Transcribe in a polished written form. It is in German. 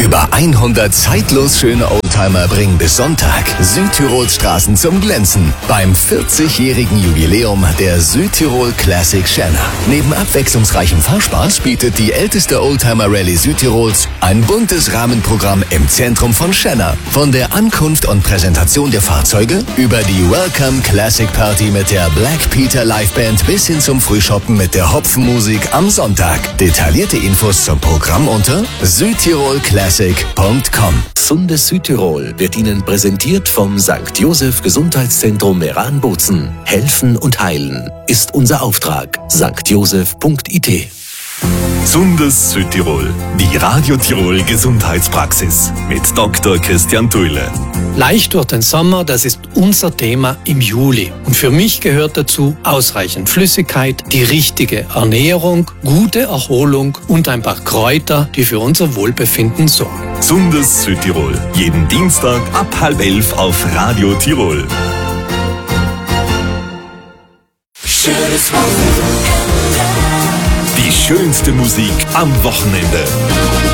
Über 100 zeitlos schöne Oldtimer bringen bis Sonntag Südtirols Straßen zum Glänzen beim 40-jährigen Jubiläum der Südtirol Classic Shanna. Neben abwechslungsreichem Fahrspaß bietet die älteste Oldtimer-Rallye Südtirols ein buntes Rahmenprogramm im Zentrum von Shanna. Von der Ankunft und Präsentation der Fahrzeuge über die Welcome Classic Party mit der Black Peter Liveband bis hin zum Frühshoppen mit der Hopfenmusik am Sonntag. Detaillierte Infos zum Programm unter südtirolclassic.com. Gesundes Südtirol wird Ihnen präsentiert vom St. Joseph Gesundheitszentrum Meran-Bozen. Helfen und heilen ist unser Auftrag. stjoseph.it. Gesundes Südtirol, die Radio Tirol Gesundheitspraxis mit Dr. Christian Thuile. Leicht durch den Sommer, das ist unser Thema im Juli. Und für mich gehört dazu ausreichend Flüssigkeit, die richtige Ernährung, gute Erholung und ein paar Kräuter, die für unser Wohlbefinden sorgen. Gesundes Südtirol, jeden Dienstag ab 10:30 auf Radio Tirol. Die schönste Musik am Wochenende.